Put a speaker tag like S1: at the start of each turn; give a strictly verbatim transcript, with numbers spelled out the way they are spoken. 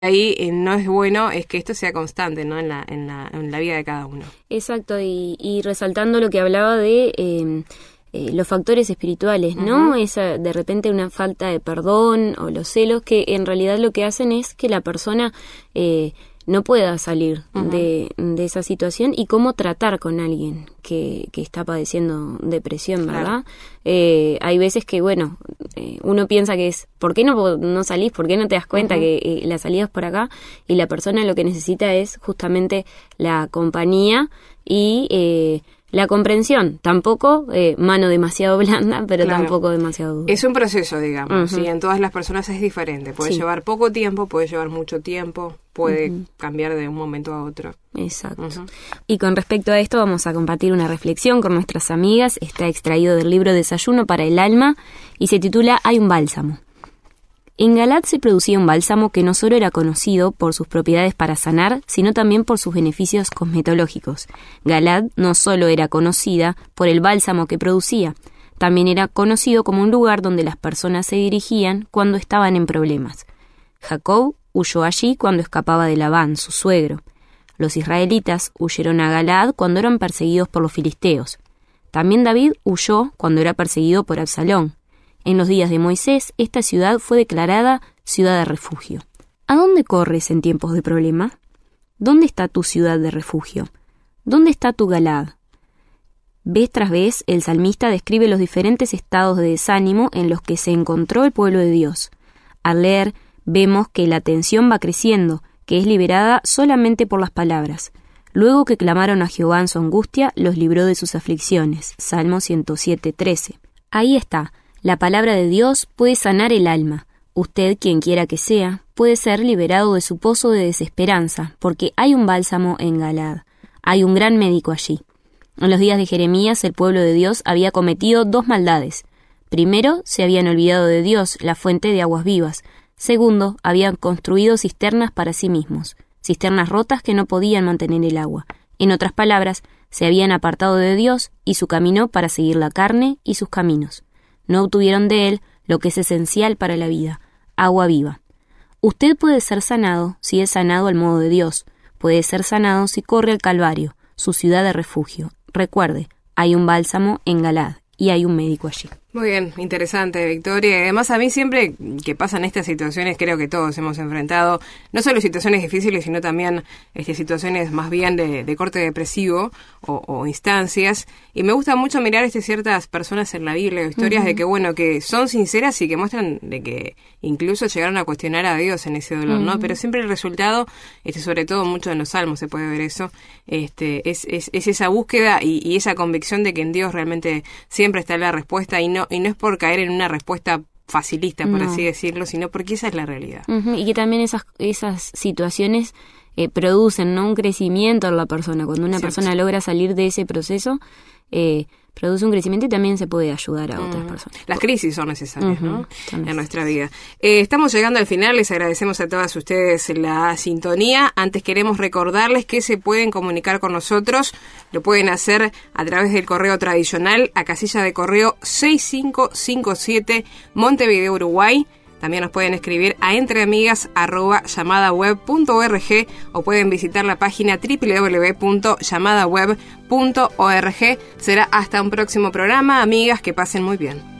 S1: ahí eh, no es bueno es que esto sea constante, ¿no? En la, en la, en la vida de cada uno.
S2: Exacto, y, y resaltando lo que hablaba de eh, eh, los factores espirituales, ¿no? Uh-huh. Esa, de repente una falta de perdón o los celos que en realidad lo que hacen es que la persona eh, no pueda salir uh-huh. de, de esa situación y cómo tratar con alguien que, que está padeciendo depresión, ¿verdad? Claro. Eh, hay veces que, bueno, eh, uno piensa que es, ¿por qué no, no salís? ¿Por qué no te das cuenta uh-huh. que eh, la salida es por acá? Y la persona lo que necesita es justamente la compañía y eh, la comprensión. Tampoco eh, mano demasiado blanda, pero claro. tampoco demasiado dura. Es
S1: un proceso, digamos, uh-huh. y en todas las personas es diferente. Puede sí. llevar poco tiempo, puede llevar mucho tiempo, puede uh-huh. cambiar de un momento a otro.
S2: Exacto. Uh-huh. Y con respecto a esto vamos a compartir una reflexión con nuestras amigas. Está extraído del libro Desayuno para el Alma y se titula Hay un bálsamo. En Galad se producía un bálsamo que no solo era conocido por sus propiedades para sanar, sino también por sus beneficios cosmetológicos. Galad no solo era conocida por el bálsamo que producía, también era conocido como un lugar donde las personas se dirigían cuando estaban en problemas. Jacob huyó allí cuando escapaba de Labán, su suegro. Los israelitas huyeron a Galad cuando eran perseguidos por los filisteos. También David huyó cuando era perseguido por Absalón. En los días de Moisés, esta ciudad fue declarada ciudad de refugio. ¿A dónde corres en tiempos de problema? ¿Dónde está tu ciudad de refugio? ¿Dónde está tu Galad? Vez tras vez, el salmista describe los diferentes estados de desánimo en los que se encontró el pueblo de Dios. Al leer, vemos que la tensión va creciendo, que es liberada solamente por las palabras. Luego que clamaron a Jehová en su angustia, los libró de sus aflicciones. Salmo ciento siete, trece. Ahí está. La palabra de Dios puede sanar el alma. Usted, quien quiera que sea, puede ser liberado de su pozo de desesperanza, porque hay un bálsamo en Galad. Hay un gran médico allí. En los días de Jeremías, el pueblo de Dios había cometido dos maldades. Primero, se habían olvidado de Dios, la fuente de aguas vivas. Segundo, habían construido cisternas para sí mismos, cisternas rotas que no podían mantener el agua. En otras palabras, se habían apartado de Dios y su camino para seguir la carne y sus caminos. No obtuvieron de él lo que es esencial para la vida, agua viva. Usted puede ser sanado si es sanado al modo de Dios. Puede ser sanado si corre al Calvario, su ciudad de refugio. Recuerde, hay un bálsamo en Galad y hay un médico allí.
S1: Muy bien, interesante, Victoria. Además, a mí siempre que pasan estas situaciones, creo que todos hemos enfrentado no solo situaciones difíciles, sino también este, situaciones más bien de, de corte depresivo o, o instancias. Y me gusta mucho mirar este, ciertas personas en la Biblia, historias uh-huh. de que, bueno, que son sinceras y que muestran de que incluso llegaron a cuestionar a Dios en ese dolor, uh-huh. ¿no? Pero siempre el resultado, este, sobre todo mucho en los Salmos se puede ver eso, este, es, es, es esa búsqueda y, y esa convicción de que en Dios realmente siempre está la respuesta y no Y no es por caer en una respuesta facilista, por no. así decirlo, sino porque esa es la realidad.
S2: Uh-huh. Y que también esas esas situaciones eh, producen, ¿no?, un crecimiento en la persona. Cuando una sí, persona sí. logra salir de ese proceso, eh, produce un crecimiento y también se puede ayudar a uh-huh. otras personas.
S1: Las crisis son necesarias, uh-huh. ¿no?, son en nuestra vida. Eh, estamos llegando al final, les agradecemos a todas ustedes la sintonía. Antes queremos recordarles que se pueden comunicar con nosotros, lo pueden hacer a través del correo tradicional a casilla de correo seis cinco cinco siete Montevideo, Uruguay. También nos pueden escribir a entreamigas arroba llamadaweb punto org o pueden visitar la página doble u doble u doble u punto llamadaweb punto org. Será hasta un próximo programa. Amigas, que pasen muy bien.